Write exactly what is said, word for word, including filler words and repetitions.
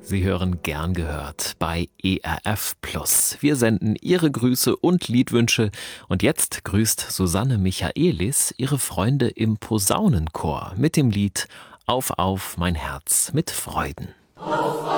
Sie hören Gern gehört bei E R F Plus. Wir senden Ihre Grüße und Liedwünsche. Und jetzt grüßt Susanne Michaelis ihre Freunde im Posaunenchor mit dem Lied Auf, auf, mein Herz mit Freuden.